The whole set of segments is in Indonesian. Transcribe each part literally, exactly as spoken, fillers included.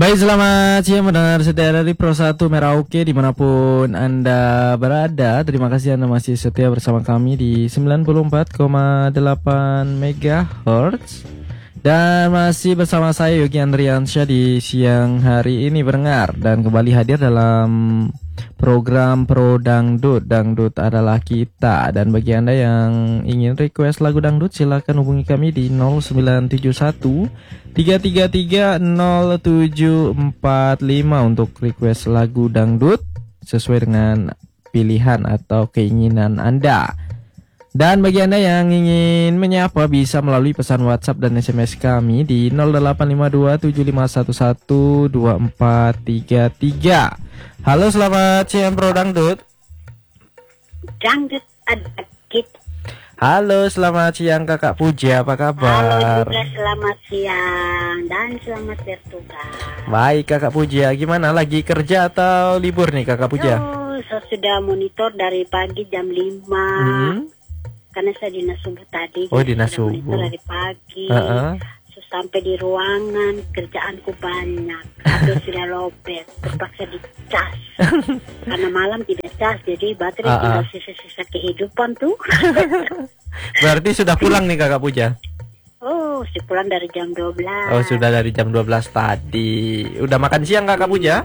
Baik, selamat siang mendengar setia dari Pro satu Merauke dimanapun Anda berada. Terima kasih Anda masih setia bersama kami di sembilan puluh empat koma delapan megahertz. Dan masih bersama saya Yogi Andriansyah di siang hari ini pendengar. Dan kembali hadir dalam program Pro Dangdut. Dangdut adalah kita. Dan bagi Anda yang ingin request lagu dangdut, silakan hubungi kami di nol sembilan tujuh satu tiga tiga tiga nol tujuh empat lima untuk request lagu dangdut sesuai dengan pilihan atau keinginan Anda. Dan bagi Anda yang ingin menyapa bisa melalui pesan WhatsApp dan S M S kami di nol delapan lima dua tujuh lima satu satu dua empat tiga tiga. Halo, selamat siang Pro Dangdut. Dangdut ada kita. Halo, selamat siang Kakak Puja, apa kabar? Halo juga, selamat siang dan selamat bertugas. Baik Kakak Puja, gimana, lagi kerja atau libur nih Kakak Puja? Oh, saya sudah monitor dari pagi jam lima. Hmm. Karena saya dinas subuh tadi. Oh, dinas subuh. Monitor dari pagi. Uh-uh. So, sampai di ruangan, kerjaanku banyak. Habis sudah lobet, terpaksa dicas. Karena malam tidak cas, jadi baterai uh-uh. tinggal sisa-sisa kehidupan tuh. Berarti sudah pulang nih Kakak Puja? Oh, sudah pulang dari jam dua belas. Oh, sudah dari jam dua belas tadi. Udah makan siang Kakak Puja?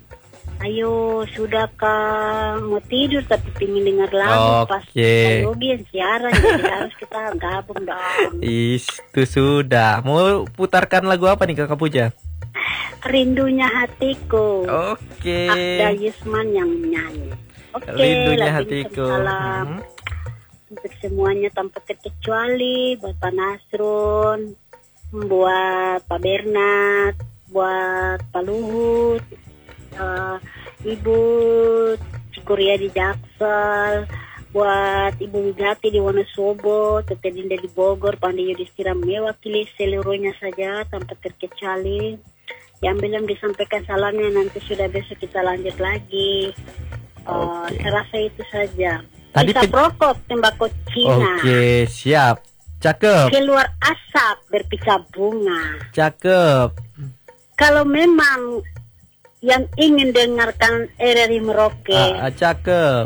Ayo, sudah Kak, mau tidur tapi pingin dengar lagu. Pas okay. Yogi yang siaran, jadi harus kita gabung dong. Itu sudah. Mau putarkan lagu apa nih Kakak Puja? Rindunya Hatiku. Oke. Okay. Abda Yusman yang nyanyi. Oke, okay, Rindunya Hatiku. Salam hmm. untuk semuanya tanpa terkecuali, buat Pak Nasrun, buat Pak Bernat, buat Pak Luhut, Uh, Ibu Cikuria di Jaksel, buat Ibu Wigati di Wonosobo, Tete Dinda di Bogor, Pandai Yudhistira mewakili seluruhnya saja tanpa terkecuali. Yang belum disampaikan salamnya nanti sudah besok kita lanjut lagi. Uh, okay. Saya rasa itu saja. Tadi Isap rokok tembakau Cina. Oke, okay, siap. Cakep. Keluar asap berpisah bunga. Cakep. Kalau memang yang ingin dengarkan R R I Merauke, ah, cakep.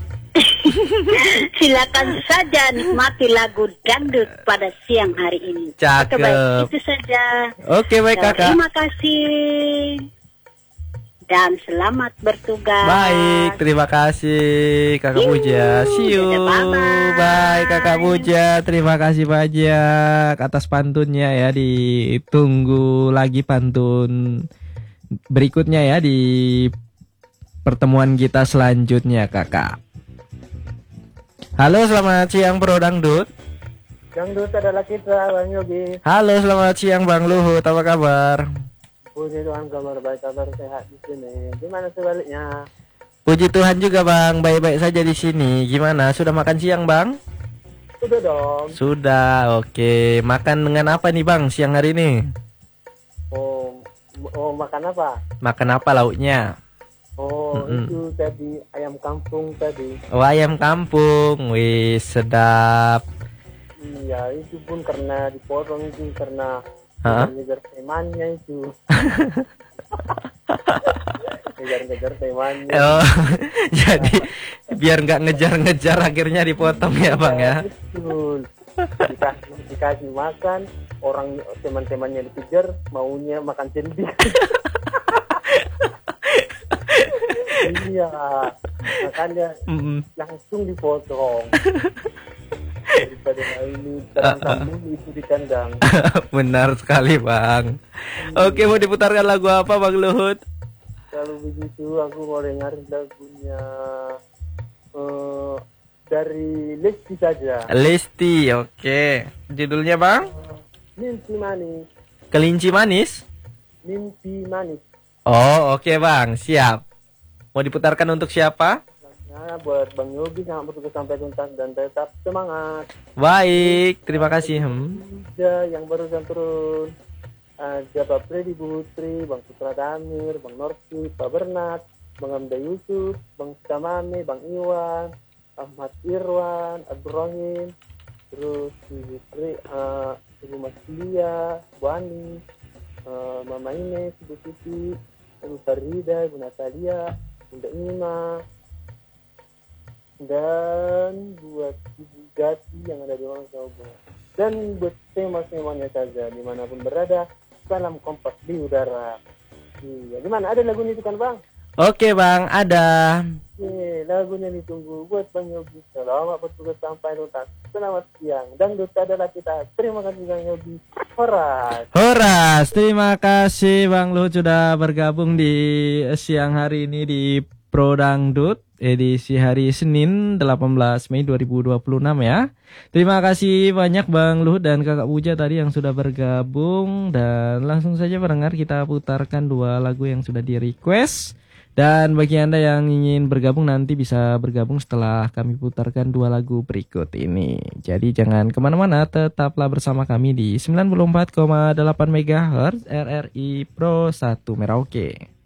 silakan saja nikmati lagu dangdut pada siang hari ini. Cakep. Baik, itu saja. Oke, baik Kakak. Terima kasih dan selamat bertugas. Baik, terima kasih Kakak Puja. See you. Bye, bye Kakak Puja. Terima kasih banyak atas pantunnya ya. Ditunggu lagi pantun berikutnya ya di pertemuan kita selanjutnya Kakak. Halo, selamat siang Pro Dangdut. Dangdut adalah kita, Bang Yogi. Halo, selamat siang Bang Luhut, apa kabar? Puji Tuhan, kabar baik, kabar sehat di sini. Gimana sebaliknya? Puji Tuhan juga Bang, baik-baik saja di sini. Gimana, sudah makan siang Bang? Sudah dong. Sudah, oke. Makan dengan apa nih Bang siang hari ini? Oh, oh makan apa? Makan apa lauknya? Oh, Mm-mm. itu tadi ayam kampung tadi. Oh, ayam kampung, wih sedap. Iya, itu pun karena dipotong itu karena ngejar temannya itu. Ngejar-ngejar temannya. Oh, jadi biar nggak ngejar-ngejar akhirnya dipotong ya Bang ya. Betul. Dikasih, dikasih makan, orang teman-temannya dikejar, maunya makan sendiri. Iya, makanya mm-hmm. langsung dipotong. Daripada ini terang kambing itu di kandang. Benar sekali Bang. Oke, mau diputarkan lagu apa Bang Luhut? Kalau begitu aku mau dengar lagunya uh, dari Lesti saja. Lesti, oke. Judulnya Bang? Mimpi Manis. Kelinci Manis? Mimpi Manis. Oh, oke Bang, siap. Mau diputarkan untuk siapa? Nah, buat Bang Yogi sangat bertugas sampai tuntas dan tetap semangat. Baik, terima kasih. Hmm. Ya, yang barusan turun ada Pak Freddy Putri, Bang Putra Damir, Bang Norsi, Pak Bernat, Bang Hamda Yusuf, Bang Samame, Bang Iwan, Ahmad Irwan, Abdurrahim, terus Ibu Tri, uh, Ibu Mas Lia, Bu Ani, uh, Mama Ines, Ibu Siti, Ibu Farida, Ibu Natalia, Bunda Ima, dan buat Ibu Gati yang ada di Orang Jawa. Dan buat tema semuanya saja, dimanapun berada, salam kompak di udara. Iya, gimana? Ada lagunya itu kan, Bang? Oke Bang, ada. Oke, lagunya ditunggu buat Bang Yogi. Selamat bertugas sampai tuntas. Selamat siang. Dan duta adalah kita. Terima kasih Bang Yogi. Horas. Horas, terima kasih Bang Luhut sudah bergabung di siang hari ini di Pro Dangdut edisi hari Senin delapan belas Mei dua ribu dua puluh enam ya. Terima kasih banyak Bang Luhut dan Kakak Puja tadi yang sudah bergabung. Dan langsung saja pendengar kita putarkan dua lagu yang sudah di request. Dan bagi Anda yang ingin bergabung nanti bisa bergabung setelah kami putarkan dua lagu berikut ini. Jadi jangan kemana-mana, tetaplah bersama kami di sembilan puluh empat koma delapan megahertz R R I Pro satu Merauke.